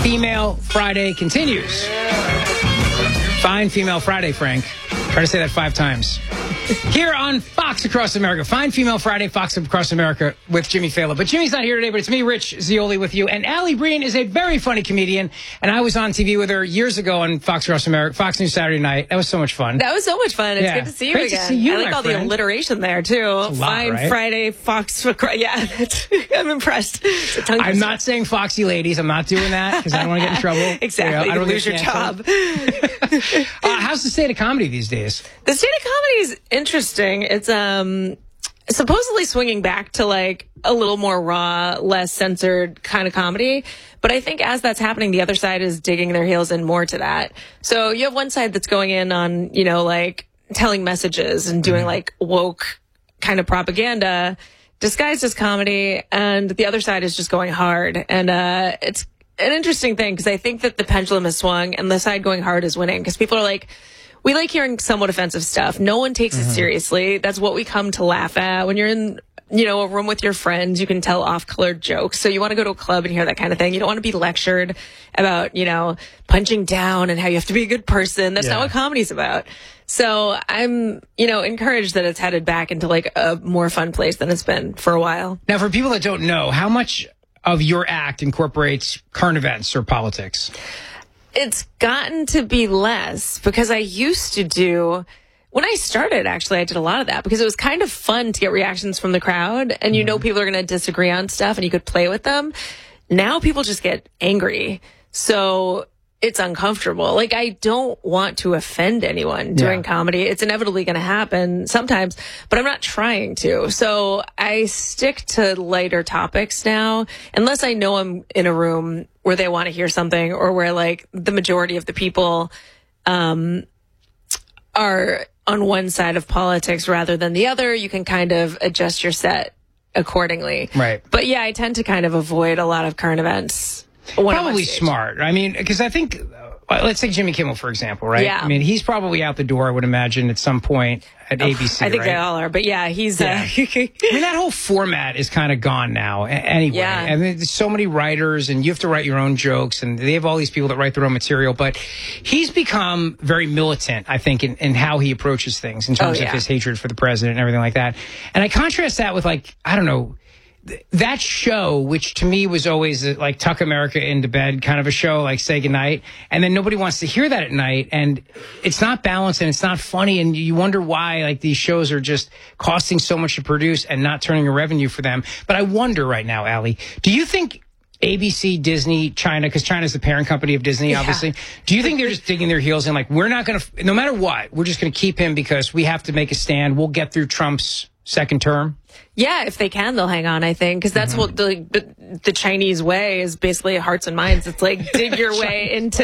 Female Friday continues. Fine Female Friday, Frank. Try to say that 5 times. Here on Fox Across America. Fine Female Friday, Fox Across America with Jimmy Fallon. But Jimmy's not here today, but it's me, Rich Zeoli, with you. And Allie Breen is a very funny comedian. And I was on TV with her years ago on Fox Across America, Fox News Saturday Night. That was so much fun. That was so much fun. It's good to see you Great again. To see you, I like all the alliteration there, too. Lot, Fine right? Friday, Fox. Yeah, I'm impressed. I'm not saying foxy ladies. I'm not doing that because I don't want to get in trouble. Exactly. I don't lose your job. How's the state of comedy these days? The state of comedy is interesting. It's supposedly swinging back to like a little more raw, less censored kind of comedy. But I think as that's happening, the other side is digging their heels in more to that. So you have one side that's going in on, you know, like telling messages and doing like woke kind of propaganda disguised as comedy. And the other side is just going hard. And it's an interesting thing because I think that the pendulum has swung and the side going hard is winning because people are like, we like hearing somewhat offensive stuff. No one takes it seriously. That's what we come to laugh at. When you're in, you know, a room with your friends, you can tell off-colored jokes. So you want to go to a club and hear that kind of thing. You don't want to be lectured about, you know, punching down and how you have to be a good person. That's not what comedy's about. So I'm, you know, encouraged that it's headed back into like a more fun place than it's been for a while. Now, for people that don't know, how much of your act incorporates current events or politics? It's gotten to be less because I used to do, when I started, actually, I did a lot of that because it was kind of fun to get reactions from the crowd and you know people are going to disagree on stuff and you could play with them. Now people just get angry. So it's uncomfortable. Like, I don't want to offend anyone doing comedy. It's inevitably going to happen sometimes, but I'm not trying to. So I stick to lighter topics now, unless I know I'm in a room where they want to hear something or where, like, the majority of the people are on one side of politics rather than the other. You can kind of adjust your set accordingly. Right. But yeah, I tend to kind of avoid a lot of current events. Probably smart. I mean, because I think, let's take Jimmy Kimmel, for example, right? Yeah. I mean, he's probably out the door, I would imagine, at some point at ABC, I think right? they all are. But yeah, he's... I mean, that whole format is kind of gone now anyway. Yeah. I mean, there's so many writers, and you have to write your own jokes, and they have all these people that write their own material. But he's become very militant, I think, in how he approaches things in terms of his hatred for the president and everything like that. And I contrast that with, like, I don't know, that show, which to me was always like tuck America into bed kind of a show, like say goodnight, and then nobody wants to hear that at night, and it's not balanced and it's not funny, and you wonder why like these shows are just costing so much to produce and not turning a revenue for them. But I wonder right now, Allie, do you think ABC, Disney, China, because China's the parent company of Disney, obviously. Do you think they're just digging their heels in? Like, we're not going to, no matter what, we're just going to keep him because we have to make a stand. We'll get through Trump's second term. Yeah, if they can, they'll hang on, I think, because that's what the Chinese way is, basically hearts and minds. It's like dig your way into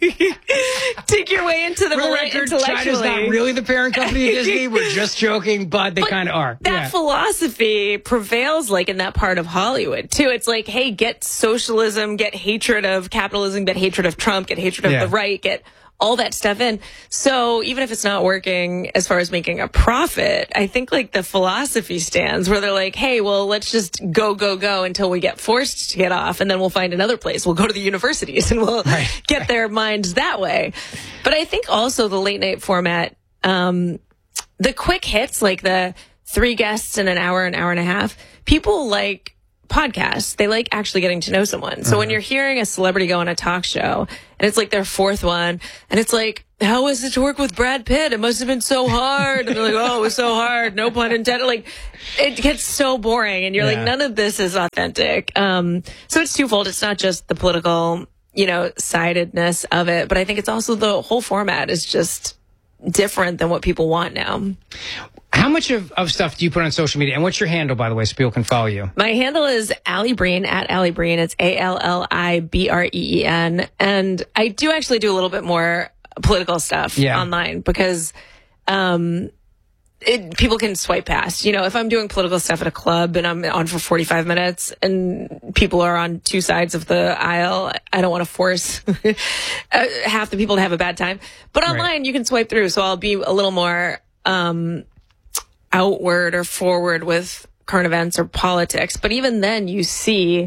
the record, China's not really the parent company of Disney. We're just joking, but they kind of are. That philosophy prevails, like, in that part of Hollywood, too. It's like, hey, get socialism, get hatred of capitalism, get hatred of Trump, get hatred of the right, get all that stuff in. So even if it's not working as far as making a profit, I think like the philosophy stands where they're like, hey, well, let's just go until we get forced to get off, and then we'll find another place. We'll go to the universities and we'll get their minds that way. But I think also the late night format, the quick hits, like the 3 guests in an hour and a half, people like podcasts. They like actually getting to know someone. So when you're hearing a celebrity go on a talk show and it's like their 4th one and it's like, how was it to work with Brad Pitt? It must have been so hard. And they're like, oh, it was so hard. No pun intended. Like, it gets so boring and you're like, none of this is authentic. So it's twofold. It's not just the political, you know, sidedness of it, but I think it's also the whole format is just different than what people want now. How much of stuff do you put on social media? And what's your handle, by the way, so people can follow you? My handle is Allie Breen, at Allie Breen. It's ALLIBREEN. And I do actually do a little bit more political stuff online because people can swipe past. You know, if I'm doing political stuff at a club and I'm on for 45 minutes and people are on 2 sides of the aisle, I don't want to force half the people to have a bad time. But online, you can swipe through. So I'll be a little more outward or forward with current events or politics. But even then, you see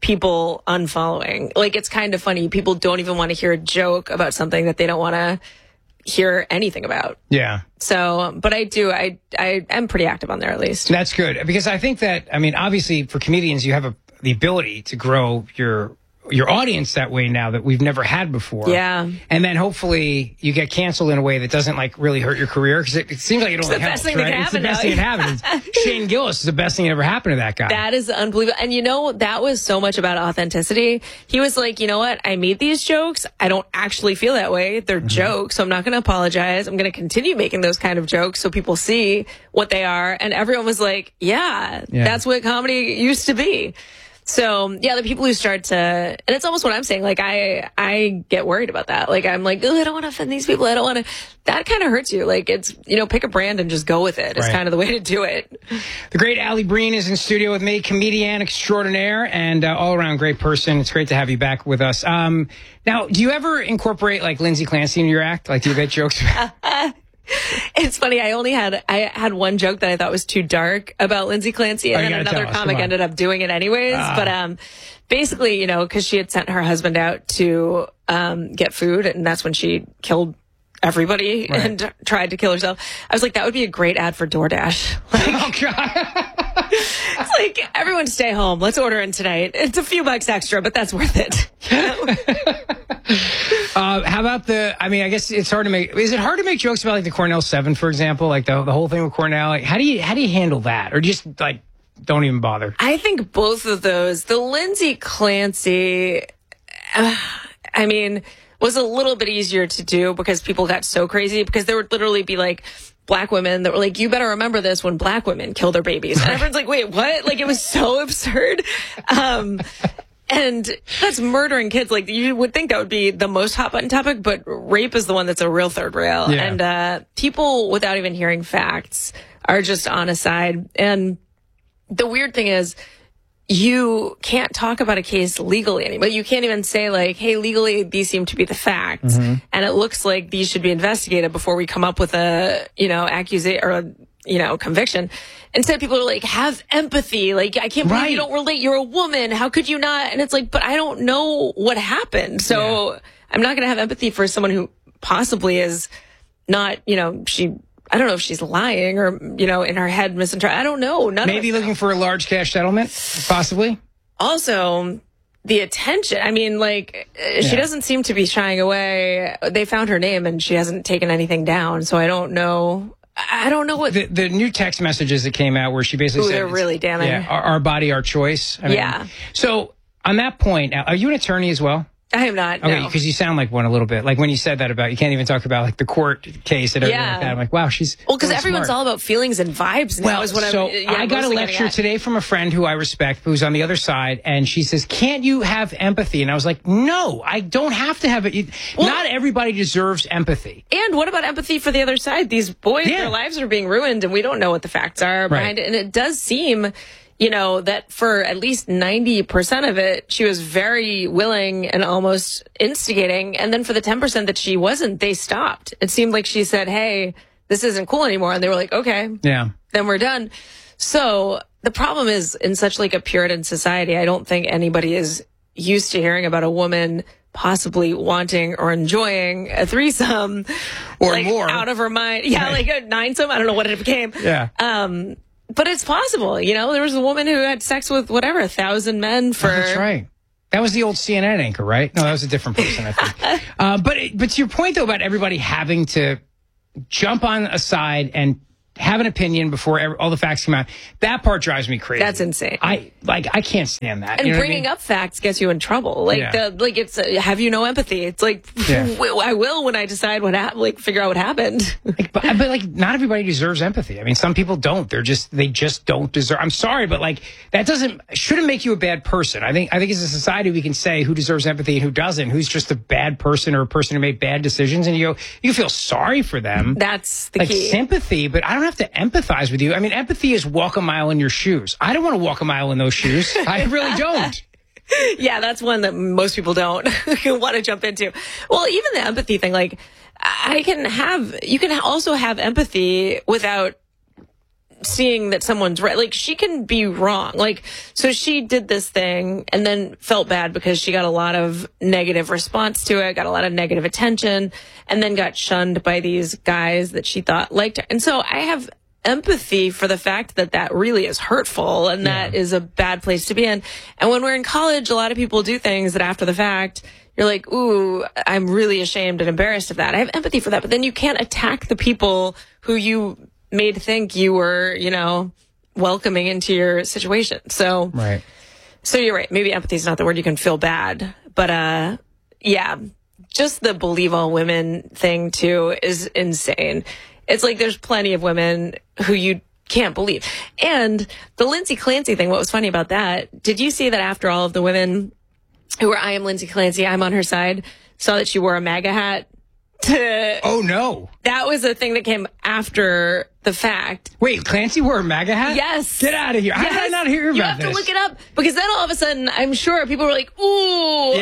people unfollowing. Like, it's kind of funny. People don't even want to hear a joke about something that they don't want to hear anything about. Yeah. So, but I am pretty active on there, at least. That's good, because I think that, I mean, obviously for comedians, you have the ability to grow your audience that way now that we've never had before. Yeah. And then hopefully you get canceled in a way that doesn't like really hurt your career, because it seems like it only helps, right? It's the best thing that happens. Shane Gillis is the best thing that ever happened to that guy. That is unbelievable. And you know, that was so much about authenticity. He was like, you know what? I made these jokes. I don't actually feel that way. They're jokes. So I'm not going to apologize. I'm going to continue making those kind of jokes so people see what they are. And everyone was like, yeah, that's what comedy used to be. So, yeah, the people who start to, and it's almost what I'm saying, like, I get worried about that. Like, I'm like, oh, I don't want to offend these people. I don't want to, that kind of hurts you. Like, it's, you know, pick a brand and just go with it. It's kind of the way to do it. The great Allie Breen is in studio with me, comedian extraordinaire and all around great person. It's great to have you back with us. Now, do you ever incorporate, like, Lindsay Clancy in your act? Like, do you get jokes about It's funny. I had one joke that I thought was too dark about Lindsay Clancy, and then another comic ended up doing it anyways. But basically, you know, because she had sent her husband out to get food, and that's when she killed everybody and tried to kill herself. I was like, that would be a great ad for DoorDash. Like, oh God! It's like, everyone stay home. Let's order in tonight. It's a few bucks extra, but that's worth it. You know? How about I mean, I guess it's hard to make. Is it hard to make jokes about like the Cornell 7, for example? Like the whole thing with Cornell. Like, how do you handle that, or just like don't even bother? I think both of those. The Lindsay Clancy, I mean, was a little bit easier to do because people got so crazy, because there would literally be like black women that were like, you better remember this when black women kill their babies. And everyone's like, wait, what? Like, it was so absurd. And that's murdering kids. Like, you would think that would be the most hot button topic, but rape is the one that's a real third rail. Yeah. And people, without even hearing facts, are just on a side. And the weird thing is, you can't talk about a case legally anymore. You can't even say like, hey, legally, these seem to be the facts. And it looks like these should be investigated before we come up with a, you know, accusation or a, you know, conviction. Instead, people are like, have empathy. Like, I can't believe you don't relate. You're a woman. How could you not? And it's like, but I don't know what happened. So I'm not going to have empathy for someone who possibly is not, you know, I don't know if she's lying or, you know, in her head misinterpreting. I don't know. Maybe looking for a large cash settlement, possibly. Also, the attention. I mean, like, she doesn't seem to be shying away. They found her name and she hasn't taken anything down. So I don't know. I don't know what the new text messages that came out where she basically said, they're really damning. Yeah, our body, our choice. I mean, so on that point, are you an attorney as well? I am not. Okay, because you sound like one a little bit. Like when you said that about, you can't even talk about like the court case and everything like that. I'm like, wow, she's because everyone's all about feelings and vibes now. Is what I got a lecture today from a friend who I respect, who's on the other side, and she says, "Can't you have empathy?" And I was like, "No, I don't have to have it. Not everybody deserves empathy." And what about empathy for the other side? These boys, their lives are being ruined, and we don't know what the facts are behind it. And it does seem, you know, that for at least 90% of it, she was very willing and almost instigating. And then for the 10% that she wasn't, they stopped. It seemed like she said, hey, this isn't cool anymore. And they were like, okay, then we're done. So the problem is, in such like a Puritan society, I don't think anybody is used to hearing about a woman possibly wanting or enjoying a threesome or like, more out of her mind. Yeah, like a ninesome. I don't know what it became. Yeah. But it's possible, you know. There was a woman who had sex with 1,000 men for. Oh, that's right. That was the old CNN anchor, right? No, that was a different person, I think. But to your point though about everybody having to jump on a side and have an opinion before all the facts come out, that part drives me crazy. That's insane. I can't stand that. And you know bringing up facts gets you in trouble. Like it's have you no empathy? It's like I will when I decide what figure out what happened. but like not everybody deserves empathy. I mean, some people don't. They just don't deserve. I'm sorry, but like that shouldn't make you a bad person. I think as a society we can say who deserves empathy and who doesn't. Who's just a bad person or a person who made bad decisions, and you feel sorry for them. That's the key. Sympathy, but I don't have to empathize with you. I mean, empathy is walk a mile in your shoes. I don't want to walk a mile in those shoes. I really don't. Yeah, that's one that most people don't want to jump into. Well, even the empathy thing, like you can also have empathy without seeing that someone's right. Like, she can be wrong. Like, so she did this thing and then felt bad because she got a lot of negative response to it, got a lot of negative attention, and then got shunned by these guys that she thought liked her. And so I have empathy for the fact that that really is hurtful and that is a bad place to be in. And when we're in college, a lot of people do things that after the fact, you're like, ooh, I'm really ashamed and embarrassed of that. I have empathy for that. But then you can't attack the people who you made think you were, you know, welcoming into your situation. So, so you're right. Maybe empathy is not the word. You can feel bad. But, yeah, just the believe all women thing, too, is insane. It's like there's plenty of women who you can't believe. And the Lindsay Clancy thing, what was funny about that, did you see that after all of the women who were I am Lindsay Clancy, I'm on her side, saw that she wore a MAGA hat? Oh, no. That was a thing that came after the fact. Wait, Clancy wore a MAGA hat? Yes. Get out of here. How did I not hear about this? You have to look it up. Because then all of a sudden, I'm sure people were like, ooh.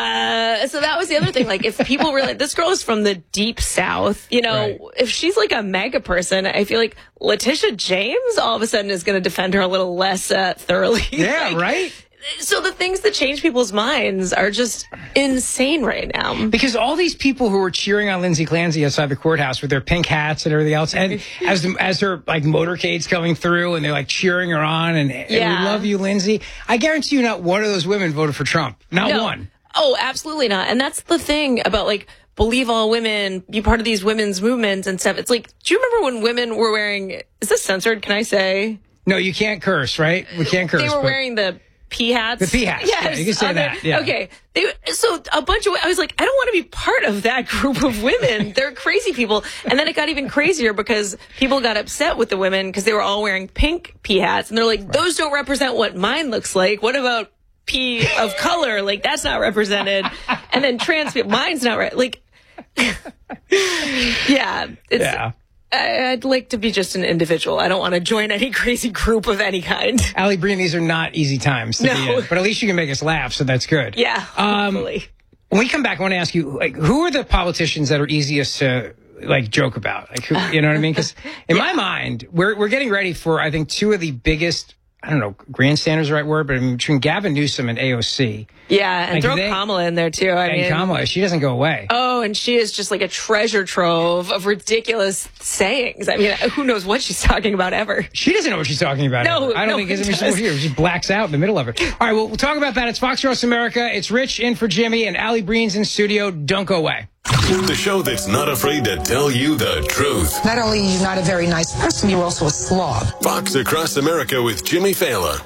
So that was the other thing. Like, if people really, this girl is from the deep South, you know, if she's like a MAGA person, I feel like Letitia James all of a sudden is going to defend her a little less thoroughly. Yeah, like, right? So the things that change people's minds are just insane right now. Because all these people who were cheering on Lindsay Clancy outside the courthouse with their pink hats and everything else, and as her like motorcade's coming through and they're like cheering her on and we love you, Lindsay. I guarantee you not one of those women voted for Trump. Not one. Oh, absolutely not. And that's the thing about like believe all women, be part of these women's movements and stuff. It's like, do you remember when women were wearing, is this censored? Can I say? No, you can't curse, right? We can't curse. They were wearing the pea hats. The pea hats. Yes, yeah, you can say that. Yeah. Okay. So a bunch of, I was like, I don't want to be part of that group of women. They're crazy people. And then it got even crazier because people got upset with the women because they were all wearing pink pea hats. And they're like, those don't represent what mine looks like. What about pea of color? Like, that's not represented. And then trans people, mine's not right. Like, I'd like to be just an individual. I don't want to join any crazy group of any kind. Allie Breen, these are not easy times to be in, but at least you can make us laugh, so that's good. Yeah, hopefully. When we come back, I want to ask you, like, who are the politicians that are easiest to like joke about? Like, who, you know what I mean? Because in my mind, we're getting ready for, I think, two of the biggest, I don't know, grandstanders is the right word, but I mean, between Gavin Newsom and AOC. Yeah, and like throw Kamala in there, too. I mean, Kamala, she doesn't go away. Oh, and she is just like a treasure trove of ridiculous sayings. I mean, who knows what she's talking about ever. She doesn't know what she's talking about. No, I don't think she just blacks out in the middle of it. All right, well, we'll talk about that. It's Fox Across America. It's Rich in for Jimmy, and Allie Breen's in studio. Don't go away. The show that's not afraid to tell you the truth. Not only are you not a very nice person, you're also a slob. Fox Across America with Jimmy Fallon.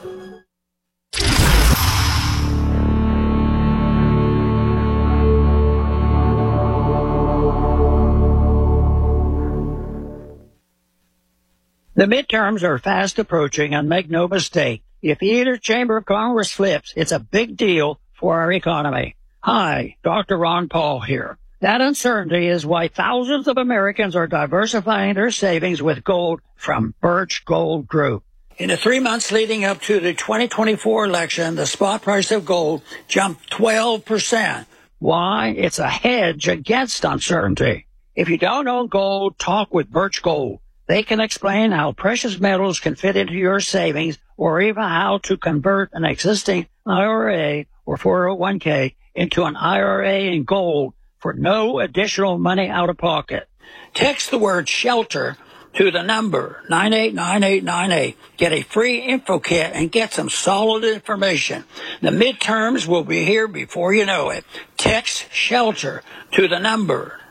The midterms are fast approaching, and make no mistake, if either chamber of Congress flips, it's a big deal for our economy. Hi, Dr. Ron Paul here. That uncertainty is why thousands of Americans are diversifying their savings with gold from Birch Gold Group. In the 3 months leading up to the 2024 election, the spot price of gold jumped 12%. Why? It's a hedge against uncertainty. If you don't own gold, talk with Birch Gold. They can explain how precious metals can fit into your savings or even how to convert an existing IRA or 401k into an IRA in gold for no additional money out of pocket. Text the word SHELTER to the number 989898. Get a free info kit and get some solid information. The midterms will be here before you know it. Text SHELTER to the number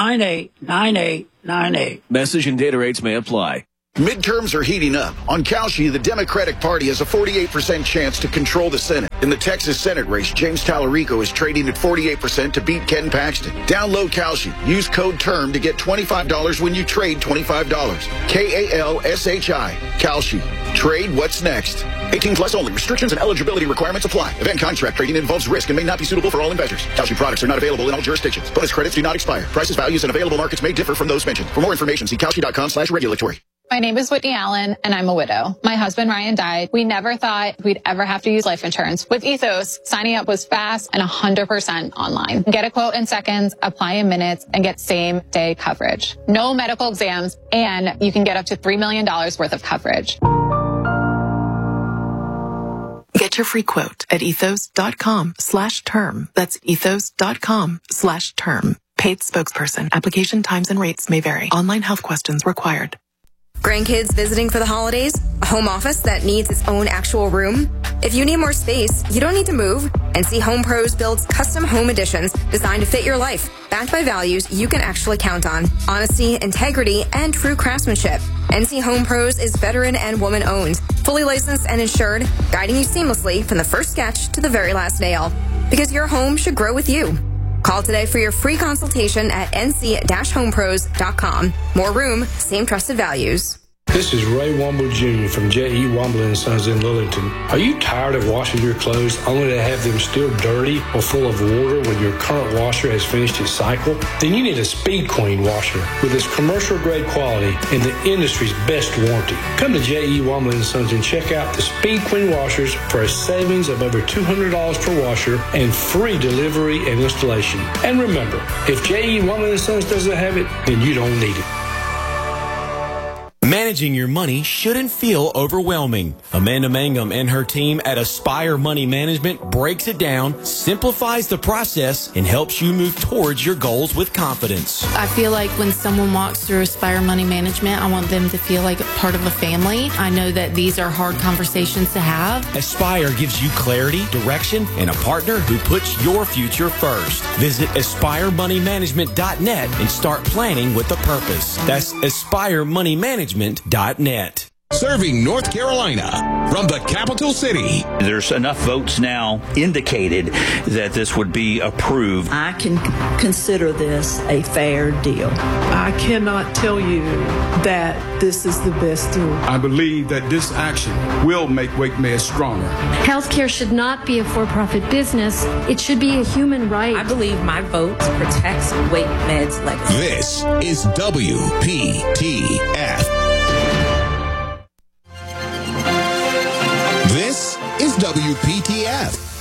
989898. Message and data rates may apply. Midterms are heating up. On Kalshi, the Democratic Party has a 48% chance to control the Senate. In the Texas Senate race, James Tallarico is trading at 48% to beat Ken Paxton. Download Kalshi. Use code TERM to get $25 when you trade $25. KALSHI. Kalshi. Trade what's next. 18 plus only. Restrictions and eligibility requirements apply. Event contract trading involves risk and may not be suitable for all investors. Kalshi products are not available in all jurisdictions. Bonus credits do not expire. Prices, values, and available markets may differ from those mentioned. For more information, see Kalshi.com/regulatory. My name is Whitney Allen, and I'm a widow. My husband, Ryan, died. We never thought we'd ever have to use life insurance. With Ethos, signing up was fast and 100% online. Get a quote in seconds, apply in minutes, and get same-day coverage. No medical exams, and you can get up to $3 million worth of coverage. Get your free quote at ethos.com/term. That's ethos.com/term. Paid spokesperson. Application times and rates may vary. Online health questions required. Grandkids visiting for the holidays? A home office that needs its own actual room? If you need more space, you don't need to move. NC Home Pros builds custom home additions designed to fit your life, backed by values you can actually count on. Honesty, integrity, and true craftsmanship. NC Home Pros is veteran and woman-owned, fully licensed and insured, guiding you seamlessly from the first sketch to the very last nail. Because your home should grow with you. Call today for your free consultation at nc-homepros.com. More room, same trusted values. This is Ray Womble Jr. from J.E. Womble & Sons in Lillington. Are you tired of washing your clothes only to have them still dirty or full of water when your current washer has finished its cycle? Then you need a Speed Queen washer with its commercial-grade quality and the industry's best warranty. Come to J.E. Womble & Sons and check out the Speed Queen washers for a savings of over $200 per washer and free delivery and installation. And remember, if J.E. Womble & Sons doesn't have it, then you don't need it. Managing your money shouldn't feel overwhelming. Amanda Mangum and her team at Aspire Money Management breaks it down, simplifies the process, and helps you move towards your goals with confidence. I feel like when someone walks through Aspire Money Management, I want them to feel like part of a family. I know that these are hard conversations to have. Aspire gives you clarity, direction, and a partner who puts your future first. Visit AspireMoneyManagement.net and start planning with a purpose. That's AspireMoneyManagement.net. Serving North Carolina from the capital city. There's enough votes now indicated that this would be approved. I can consider this a fair deal. I cannot tell you that this is the best deal. I believe that this action will make Wake Med stronger. Healthcare should not be a for-profit business. It should be a human right. I believe my vote protects Wake Med's legacy. This is WPTF. This is WPTF.